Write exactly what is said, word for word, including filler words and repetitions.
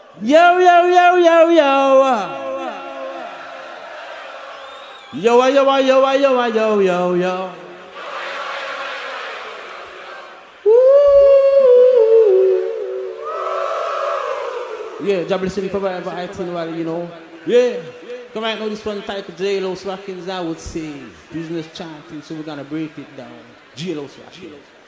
Yo, yo, yo, yo, yo. Yo, yo, yo, yo, yo, yo, yo, yo. Yeah, Jah bless him forever, I tell you what, you know. Yeah. Come right now, this one titled J-Lo Swackins, I would say. Business chanting, so we're gonna break it down. J-Lo Swackins.